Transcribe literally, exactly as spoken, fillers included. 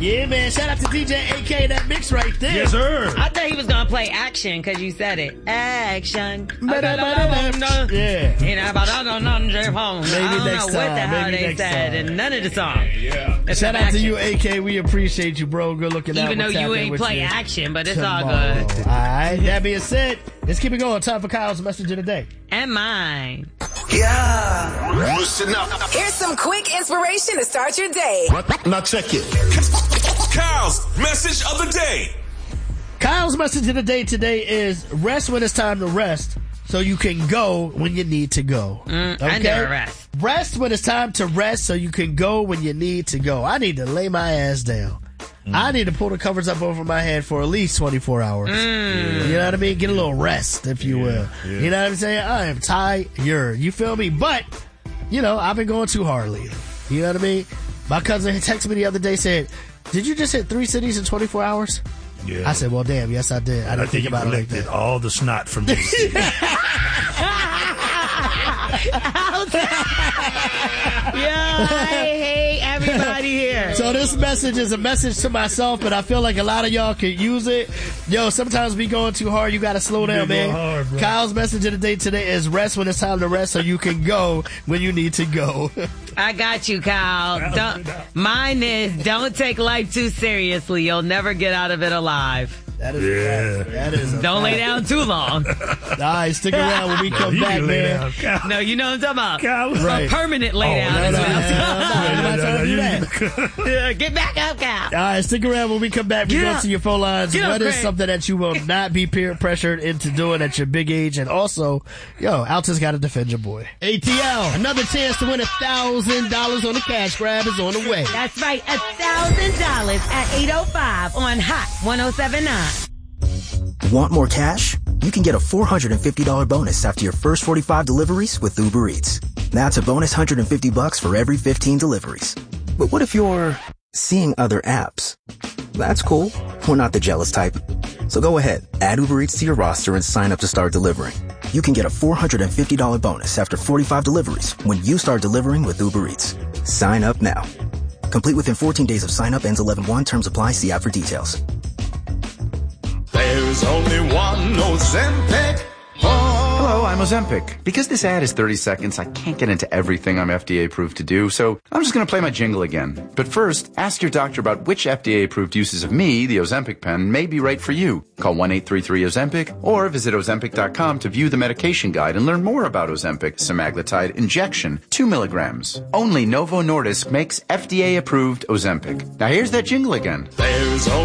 Yeah, man. Shout out to D J A K, that mix right there. Yes, sir. I thought he was going to play Action because you said it. Action. Yeah. Maybe next time. I don't know what the hell Maybe they next said time. in none of the songs. Yeah. It's Shout out action. to you, A K. We appreciate you, bro. Good looking out. Even though We'll tap you in ain't with play you Action, but it's tomorrow. all good. All right. That being said, let's keep it going. Time for Kyle's message of the day. And mine. Yeah. Listen up. Here's some quick inspiration to start your day. Now check it. Kyle's message of the day. Kyle's message of the day today is rest when it's time to rest so you can go when you need to go. Mm, I never rest. Rest when it's time to rest so you can go when you need to go. I need to lay my ass down. Mm. I need to pull the covers up over my head for at least twenty-four hours. Mm. You know what I mean? Get a little rest, if you yeah, will. Yeah. You know what I'm saying? I am tired. You feel me? But, you know, I've been going too hard lately. You know what I mean? My cousin texted me the other day, said, did you just hit three cities in twenty-four hours? Yeah. I said, well, damn, yes, I did. I didn't I think, think you about it like collected that. all the snot from D C. Yeah, I hate everybody here. So this message is a message to myself, but I feel like a lot of y'all could use it. Yo, sometimes we going too hard. You got to slow down, man. Hard, bro. Kyle's message of the day today is rest when it's time to rest so you can go when you need to go. I got you, Kyle. Don't, mine is don't take life too seriously. You'll never get out of it alive. That is Yeah. a fact. That is a Don't lay fact. down too long. All right, stick around when we come You back, can lay man. down, Kyle. No, you know what I'm talking about. Kyle. Right. A permanent lay Oh, down no, as no, well. I'm not trying to do that. Yeah, get back up, Kyle. All right, stick around when we come back. We Get go up. to your phone lines. Get up, What is Craig. something that you will not be peer pressured into doing at your big age? And also, yo, Alton's got to defend your boy. A T L, another chance to win a thousand dollars on the cash grab is on the way. That's right, a thousand dollars at eight oh five on Hot one oh seven nine. Want more cash? You can get a four hundred fifty dollars bonus after your first forty-five deliveries with Uber Eats. That's a bonus one hundred fifty bucks for every fifteen deliveries. But what if you're seeing other apps? That's cool. We're not the jealous type. So go ahead, add Uber Eats to your roster and sign up to start delivering. You can get a four hundred fifty dollars bonus after forty-five deliveries when you start delivering with Uber Eats. Sign up now. Complete within fourteen days of sign up, ends eleven one. Terms apply. See app for details. There's only one Ozempic. Hello, I'm Ozempic. Because this ad is thirty seconds, I can't get into everything I'm F D A approved to do, so I'm just going to play my jingle again. But first, ask your doctor about which F D A approved uses of me, the Ozempic pen, may be right for you. Call one eight three three Ozempic or visit Ozempic dot com to view the medication guide and learn more about Ozempic semaglutide injection, two milligrams. Only Novo Nordisk makes F D A approved Ozempic. Now here's that jingle again. There's only